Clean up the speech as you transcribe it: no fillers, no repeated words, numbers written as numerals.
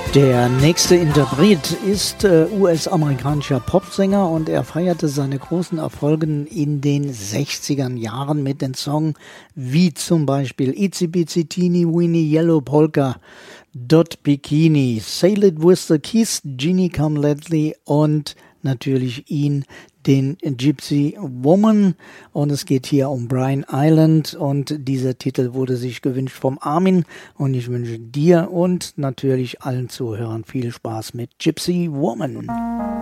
Der nächste Interpret ist US-amerikanischer Popsänger und er feierte seine großen Erfolge in den 60er Jahren mit den Songs wie zum Beispiel Itsy Bitsy Teeny Weeny Yellow Polka, Dot Bikini, Sail It With The Kiss, Ginny Come Lately und natürlich den Gypsy Woman, und es geht hier um Bryan Island und dieser Titel wurde sich gewünscht vom Armin und ich wünsche dir und natürlich allen Zuhörern viel Spaß mit Gypsy Woman.